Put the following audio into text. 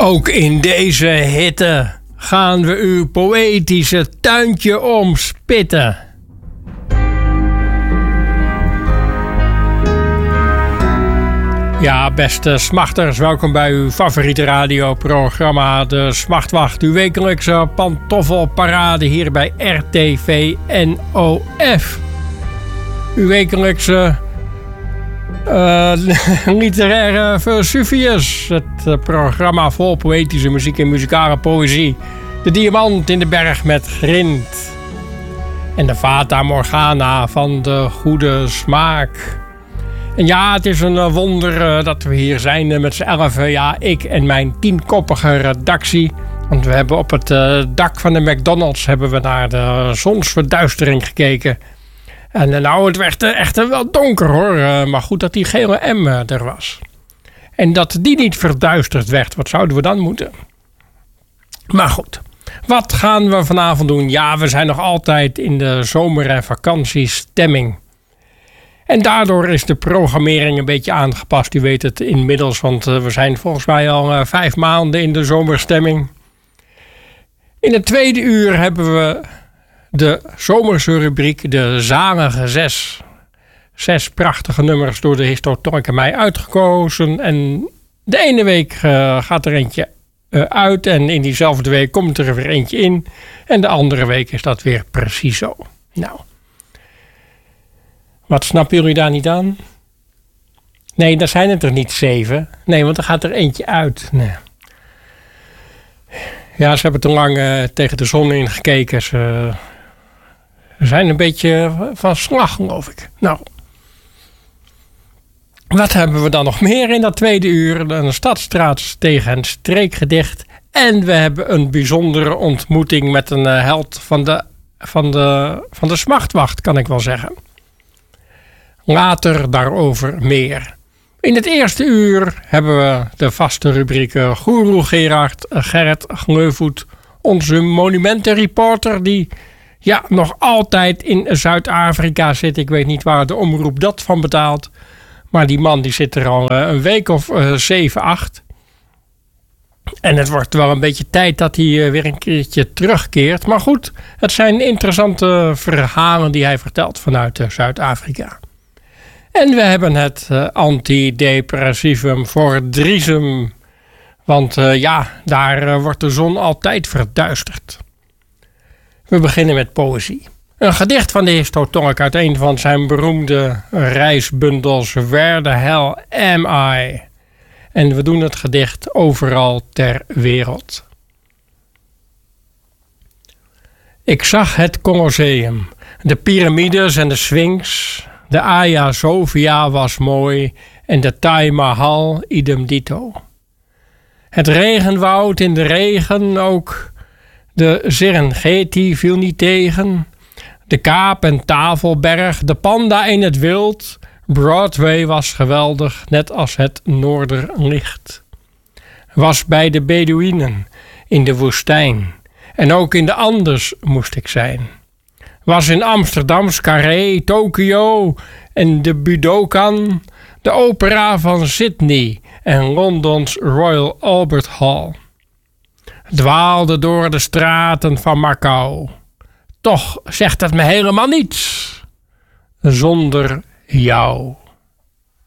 Ook in deze hitte gaan we uw poëtische tuintje omspitten. Ja, beste smachters, welkom bij uw favoriete radioprogramma De Smachtwacht. Uw wekelijkse pantoffelparade hier bij RTV NOF. Uw wekelijkse literaire Vesuvius. Het programma vol poëtische muziek en muzikale poëzie. De diamant in de berg met grind. En de Fata Morgana van de goede smaak. En ja, het is een wonder dat we hier zijn met z'n 11. Ja, ik en mijn 10-koppige redactie. Want we hebben op het dak van de McDonald's hebben we naar de zonsverduistering gekeken. En nou, het werd echt wel donker hoor. Maar goed dat die gele M er was. En dat die niet verduisterd werd. Wat zouden we dan moeten? Maar goed. Wat gaan we vanavond doen? Ja, we zijn nog altijd in de zomer- en vakantiestemming. En daardoor is de programmering een beetje aangepast. U weet het inmiddels, want we zijn volgens mij al 5 maanden in de zomerstemming. In het tweede uur hebben we de zomerse rubriek De Zalige 6. 6 prachtige nummers door de Historisch en mij uitgekozen. En de ene week gaat er eentje uit en in diezelfde week komt er weer eentje in. En de andere week is dat weer precies zo. Nou, wat snappen jullie daar niet aan? Nee, daar zijn het er niet 7. Nee, want er gaat er eentje uit. Nee. Ja, ze hebben te lang tegen de zon ingekeken. Ze zijn een beetje van slag, geloof ik. Nou, wat hebben we dan nog meer in dat tweede uur? Een stadstraat tegen een streekgedicht. En we hebben een bijzondere ontmoeting met een held van de Smachtwacht, kan ik wel zeggen. Later daarover meer. In het eerste uur hebben we de vaste rubrieken Goeroe Gerrit Gleuvoet, onze monumentenreporter die nog altijd in Zuid-Afrika zit. Ik weet niet waar de omroep dat van betaalt. Maar die man die zit er al een week of 7, 8. En het wordt wel een beetje tijd dat hij weer een keertje terugkeert. Maar goed, het zijn interessante verhalen die hij vertelt vanuit Zuid-Afrika. En we hebben het antidepressivum Vordriezum. Want daar wordt de zon altijd verduisterd. We beginnen met poëzie. Een gedicht van de Historisch uit een van zijn beroemde reisbundels Where the Hell Am I? En we doen het gedicht overal ter wereld. Ik zag het Colosseum, de piramides en de Sphinx. De Hagia Sophia was mooi en de Taj Mahal idem dito. Het regenwoud in de regen ook. De Serengeti viel niet tegen. De Kaap- en Tafelberg, de panda in het wild. Broadway was geweldig, net als het Noorderlicht. Was bij de Beduïnen in de woestijn. En ook in de Andes moest ik zijn. Was in Amsterdams Carré, Tokio en de Budokan. De opera van Sydney en Londons Royal Albert Hall. Dwaalde door de straten van Macau. Toch zegt het me helemaal niets zonder jou.